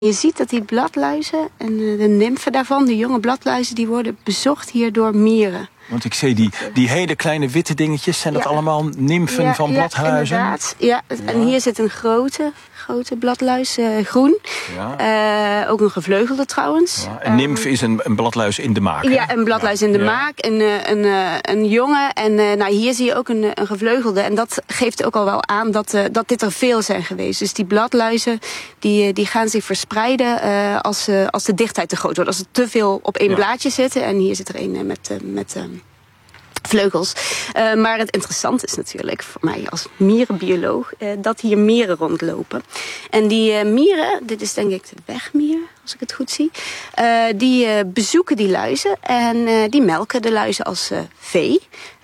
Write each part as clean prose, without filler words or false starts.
Je ziet dat die bladluizen en de nymfen daarvan, de jonge bladluizen, die worden bezocht hier door mieren. Want ik zie die hele kleine witte dingetjes, zijn dat allemaal nymfen van bladluizen? Ja, inderdaad. Ja, en hier zit een grote bladluis, groen. Ja. Ook een gevleugelde trouwens. Ja, een nymf is een bladluis in de maak. Ja, een bladluis in de maak, een jonge. En hier zie je ook een gevleugelde. En dat geeft ook al wel aan dat dit er veel zijn geweest. Dus die bladluizen die gaan zich verspreiden als de dichtheid te groot wordt. Als er te veel op één blaadje zitten. En hier zit er een met vleugels. Maar het interessante is natuurlijk voor mij als mierenbioloog dat hier mieren rondlopen. En die mieren, dit is denk ik de wegmier, als ik het goed zie, die bezoeken die luizen en die melken de luizen als vee.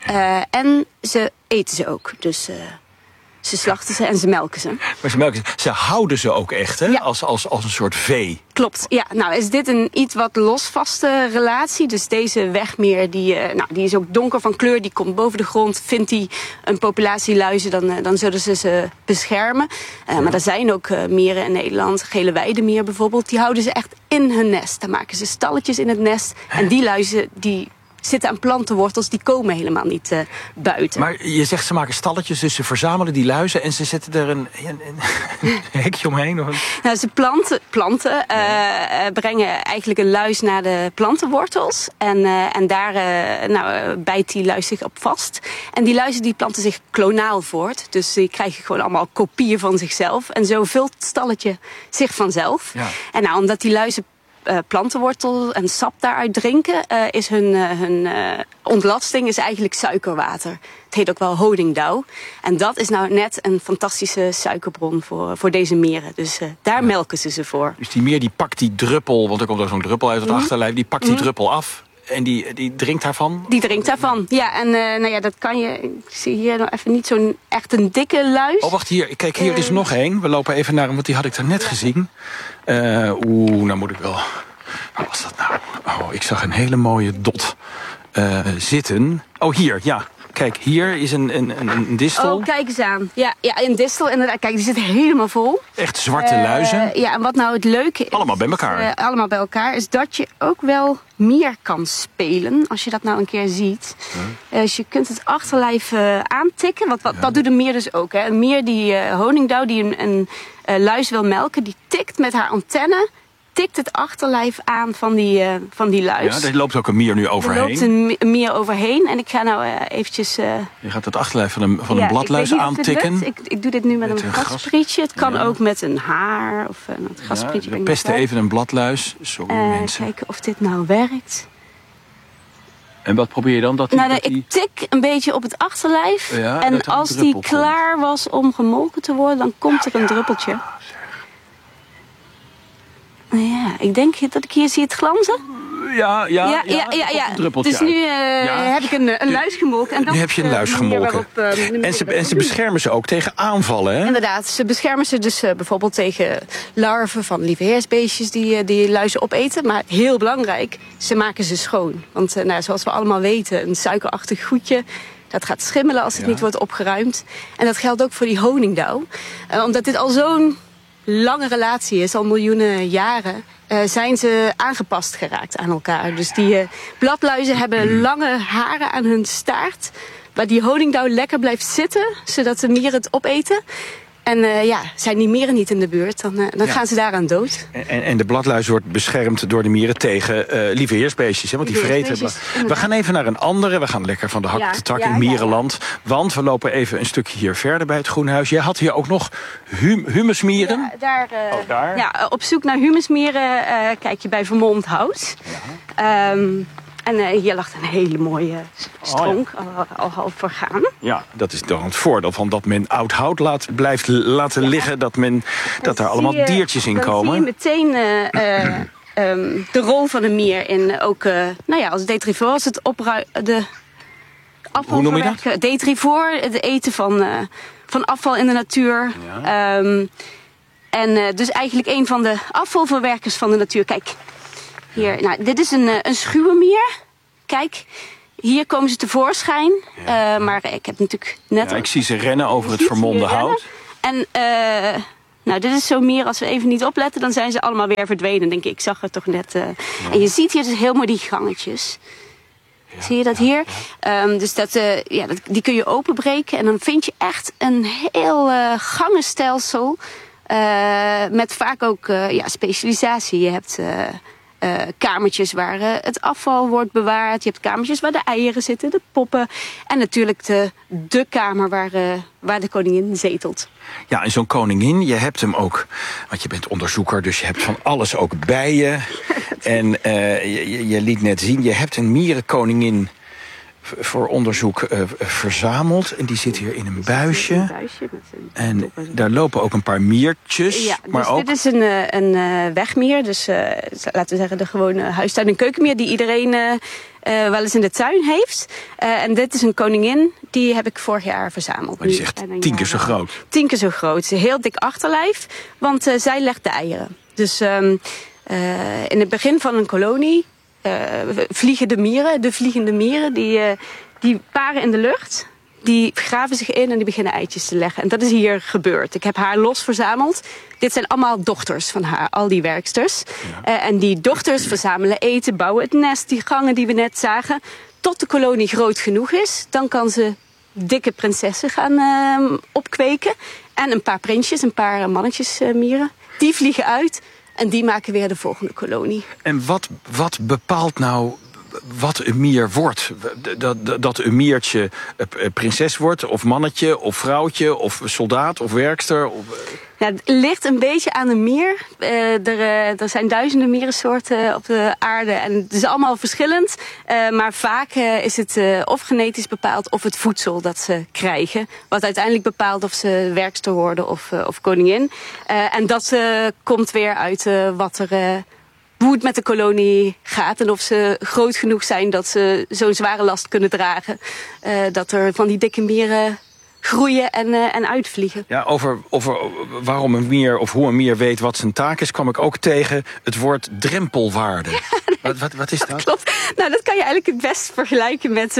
En ze eten ze ook. Dus ze slachten ze en ze melken ze. Maar ze houden ze ook echt, hè? Ja. Als een soort vee. Klopt, ja. Nou is dit een iets wat losvaste relatie. Dus deze wegmier, die is ook donker van kleur. Die komt boven de grond. Vindt hij een populatie luizen, dan zullen ze beschermen. Maar er zijn ook mieren in Nederland. Gele weidemier bijvoorbeeld. Die houden ze echt in hun nest. Dan maken ze stalletjes in het nest. En die luizen, die zitten aan plantenwortels, die komen helemaal niet buiten. Maar je zegt ze maken stalletjes, dus ze verzamelen die luizen en ze zetten er een hekje omheen? Of Nou, ze planten brengen eigenlijk een luis naar de plantenwortels. En daar bijt die luis zich op vast. En die luizen die planten zich klonaal voort. Dus die krijgen gewoon allemaal kopieën van zichzelf. En zo vult het stalletje zich vanzelf. Ja. En nou, omdat die luizen plantenwortel en sap daaruit drinken, is hun ontlasting is eigenlijk suikerwater. Het heet ook wel honingdauw. En dat is nou net een fantastische suikerbron voor deze mieren. Dus daar melken ze voor. Dus die mier die pakt die druppel, want er komt ook zo'n druppel uit het achterlijf, die pakt die druppel af. En die drinkt daarvan? Die drinkt daarvan, ja. En dat kan je. Ik zie hier nog even niet zo'n echt een dikke luis. Oh, wacht, hier. Kijk, hier is nog één. We lopen even naar hem, want die had ik daar net gezien. Nou moet ik wel. Wat was dat nou? Oh, ik zag een hele mooie dot zitten. Oh, hier, ja. Kijk, hier is een distel. Oh, kijk eens aan. Ja, een distel inderdaad. Kijk, die zit helemaal vol. Echt zwarte luizen. Ja, en wat nou het leuke is. Allemaal bij elkaar. Allemaal bij elkaar. Is dat je ook wel mier kan spelen. Als je dat nou een keer ziet. Dus je kunt het achterlijf aantikken. Dat doet een mier dus ook. Hè. Een mier die honingdauw, die een luis wil melken. Die tikt met haar antenne. Tikt het achterlijf aan van die luis. Ja, daar loopt ook een mier nu overheen. Er loopt een mier overheen. En ik ga nou eventjes. Je gaat het achterlijf van een bladluis aantikken. Ik doe dit nu met een gasprietje. Het kan ook met een haar. Of het gasprietje. We pesten even een bladluis. Sorry mensen. Kijken of dit nou werkt. En wat probeer je dan? Ik tik een beetje op het achterlijf. Ja, en als die klaar was om gemolken te worden, dan komt er een druppeltje. Ja, ik denk dat ik hier zie het glanzen. Ja. Een druppeltje. Dus nu heb ik een luis gemolken. En nu heb je een luis gemolken. En ze beschermen ze ook tegen aanvallen, hè? Inderdaad, ze beschermen ze dus bijvoorbeeld tegen larven van lieveheersbeestjes die luizen opeten. Maar heel belangrijk, ze maken ze schoon. Want zoals we allemaal weten, een suikerachtig goedje, dat gaat schimmelen als het niet wordt opgeruimd. En dat geldt ook voor die honingdauw. Omdat dit al zo'n lange relatie is, al miljoenen jaren, zijn ze aangepast geraakt aan elkaar. Dus die bladluizen hebben lange haren aan hun staart, waar die honingdauw lekker blijft zitten, zodat de mieren het opeten. En zijn die mieren niet in de buurt, dan gaan ze daaraan dood. En de bladluis wordt beschermd door de mieren tegen lieveheersbeestjes, want die vreten. We gaan even naar een andere. We gaan lekker van de hak op de tak in Mierenland. Want we lopen even een stukje hier verder bij het Groenhuis. Jij had hier ook nog humusmieren. Ja, daar. Ja, op zoek naar humusmieren kijk je bij Vermont Hout. Ja. En hier lag een hele mooie stronk, al half vergaan. Ja, dat is dan het voordeel van dat men oud hout blijft laten liggen. Dat er allemaal diertjes in komen. Dan zie je meteen de rol van een mier in ook, als detrivore, als het de afval. Hoe noem je dat? Detrivore, het eten van afval in de natuur. Ja. Dus eigenlijk een van de afvalverwerkers van de natuur. Kijk. Hier, dit is een schuwe mier. Kijk, hier komen ze tevoorschijn. Maar ik heb natuurlijk net... ik zie ze rennen over het vermolmde hout. En Nou, dit is zo'n mier. Als we even niet opletten, dan zijn ze allemaal weer verdwenen, denk ik. Ik zag het toch net. En je ziet hier dus heel mooi die gangetjes. Ja, zie je dat hier? Ja. Dus die kun je openbreken. En dan vind je echt een heel gangenstelsel. Met vaak ook specialisatie. Je hebt kamertjes waar het afval wordt bewaard. Je hebt kamertjes waar de eieren zitten, de poppen. En natuurlijk de kamer waar de koningin zetelt. Ja, en zo'n koningin, je hebt hem ook... Want je bent onderzoeker, dus je hebt van alles ook bij je. En je liet net zien, je hebt een mierenkoningin voor onderzoek verzameld. En die zit hier in een buisje. En daar lopen ook een paar miertjes. Ja, maar dus ook... dit is een wegmier. Dus laten we zeggen de gewone huistuin- en keukenmier die iedereen wel eens in de tuin heeft. En dit is een koningin, die heb ik vorig jaar verzameld. Maar die is echt 10 keer zo groot. 10 keer zo groot. Ze is een heel dik achterlijf, want zij legt de eieren. Dus in het begin van een kolonie vliegen de vliegende mieren, die paren in de lucht. Die graven zich in en die beginnen eitjes te leggen. En dat is hier gebeurd. Ik heb haar los verzameld. Dit zijn allemaal dochters van haar, al die werksters. Ja. En die dochters verzamelen eten, bouwen het nest, die gangen die we net zagen. Tot de kolonie groot genoeg is. Dan kan ze dikke prinsessen gaan opkweken. En een paar prinsjes, een paar mannetjes mieren. Die vliegen uit en die maken weer de volgende kolonie. En wat bepaalt nou wat een mier wordt? Dat een miertje prinses wordt, of mannetje, of vrouwtje, of soldaat, of werkster? Ja, het ligt een beetje aan de mier. Er zijn duizenden mierensoorten op de aarde en het is allemaal verschillend. Maar vaak is het of genetisch bepaald of het voedsel dat ze krijgen. Wat uiteindelijk bepaalt of ze werkster worden of koningin. En dat komt weer uit hoe het met de kolonie gaat en of ze groot genoeg zijn dat ze zo'n zware last kunnen dragen. Dat er van die dikke mieren groeien en uitvliegen. Ja, over waarom een mier of hoe een mier weet wat zijn taak is, kwam ik ook tegen het woord drempelwaarde. Ja, wat is dat? Klopt. Nou, dat kan je eigenlijk het best vergelijken met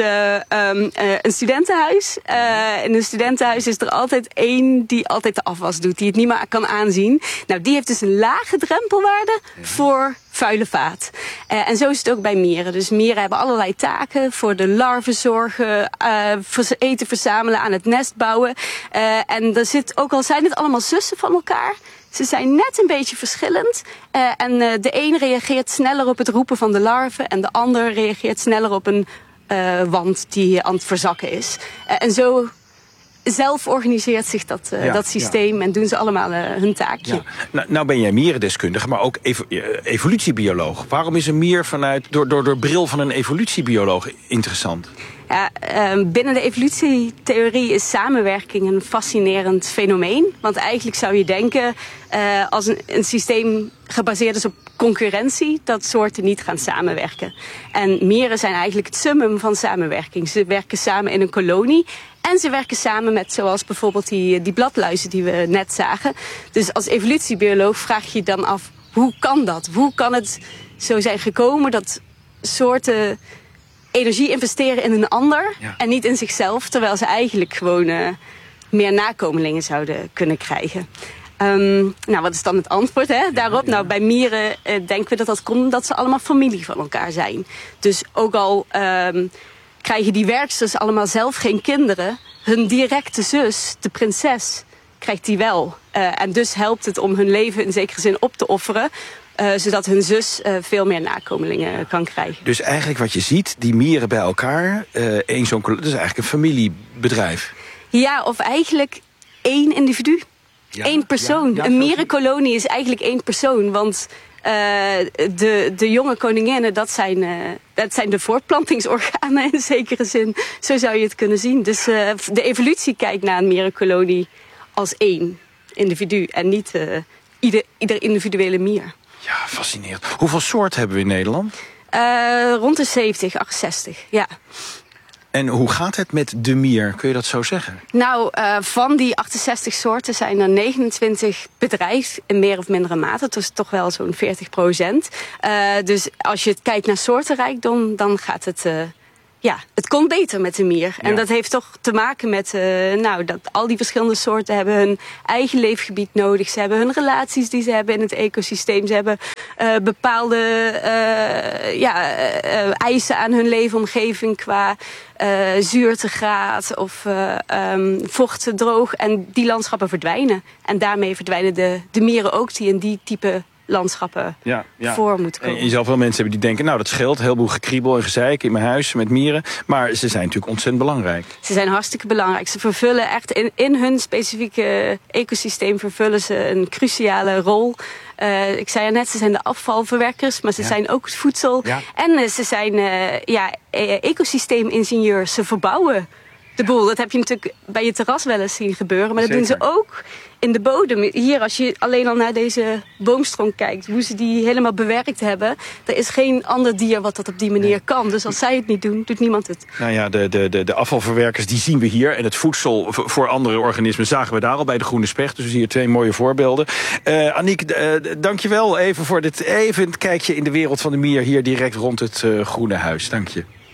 een studentenhuis. In een studentenhuis is er altijd één die altijd de afwas doet, die het niet meer kan aanzien. Nou, die heeft dus een lage drempelwaarde voor vuile vaat. En zo is het ook bij mieren. Dus mieren hebben allerlei taken. Voor de larven zorgen, eten verzamelen, aan het nest bouwen. En er zit, ook al zijn het allemaal zussen van elkaar, ze zijn net een beetje verschillend. En de een reageert sneller op het roepen van de larven en de ander reageert sneller op een wand die aan het verzakken is. En zo zelf organiseert zich dat systeem en doen ze allemaal hun taakje. Ja. Nou ben jij mierendeskundige, maar ook evolutiebioloog. Waarom is een mier door de bril van een evolutiebioloog interessant? Ja, binnen de evolutietheorie is samenwerking een fascinerend fenomeen. Want eigenlijk zou je denken, als een systeem gebaseerd is op concurrentie, dat soorten niet gaan samenwerken. En mieren zijn eigenlijk het summum van samenwerking. Ze werken samen in een kolonie. En ze werken samen met, zoals bijvoorbeeld die bladluizen die we net zagen. Dus als evolutiebioloog vraag je je dan af, hoe kan dat? Hoe kan het zo zijn gekomen dat soorten energie investeren in een ander en niet in zichzelf, terwijl ze eigenlijk gewoon meer nakomelingen zouden kunnen krijgen? Nou, wat is dan het antwoord daarop? Nou, bij mieren denken we dat komt omdat ze allemaal familie van elkaar zijn. Dus ook al krijgen die werksters allemaal zelf geen kinderen, hun directe zus, de prinses, krijgt die wel. En dus helpt het om hun leven in zekere zin op te offeren, zodat hun zus veel meer nakomelingen kan krijgen. Dus eigenlijk wat je ziet, die mieren bij elkaar, dat is eigenlijk een familiebedrijf. Ja, of eigenlijk één individu. Ja, één persoon. Ja, een mierenkolonie is eigenlijk één persoon, want de jonge koninginnen, dat zijn de voortplantingsorganen in zekere zin. Zo zou je het kunnen zien. Dus de evolutie kijkt naar een mierenkolonie als één individu en niet ieder individuele mier. Ja, fascinerend. Hoeveel soorten hebben we in Nederland? Rond de 70, 68, ja. En hoe gaat het met de mier? Kun je dat zo zeggen? Nou, van die 68 soorten zijn er 29 bedrijf in meer of mindere mate. Dat is toch wel zo'n 40%. Dus als je kijkt naar soortenrijkdom, dan gaat het het kon beter met de mier. En dat heeft toch te maken met dat al die verschillende soorten hebben hun eigen leefgebied nodig. Ze hebben hun relaties die ze hebben in het ecosysteem. Ze hebben bepaalde eisen aan hun leefomgeving qua zuurtegraad of vocht droog. En die landschappen verdwijnen. En daarmee verdwijnen de mieren ook die in die type landschappen voor moeten komen. En je zal veel mensen hebben die denken, nou dat scheelt, een heleboel gekriebel en gezeik in mijn huis met mieren. Maar ze zijn natuurlijk ontzettend belangrijk. Ze zijn hartstikke belangrijk. Ze vervullen echt in hun specifieke ecosysteem vervullen ze een cruciale rol. Ik zei net, ze zijn de afvalverwerkers, maar ze zijn ook het voedsel. Ja. En ze zijn ecosysteemingenieurs. Ze verbouwen de boel. Dat heb je natuurlijk bij je terras wel eens zien gebeuren. Maar dat doen ze ook in de bodem. Hier, als je alleen al naar deze boomstronk kijkt, hoe ze die helemaal bewerkt hebben. Er is geen ander dier wat dat op die manier kan. Dus als zij het niet doen, doet niemand het. Nou ja, de afvalverwerkers, die zien we hier. En het voedsel voor andere organismen zagen we daar al bij de Groene Specht. Dus hier 2 mooie voorbeelden. Aniek, dankjewel even voor dit kijkje in de wereld van de mier hier direct rond het Groene Huis. Dank je.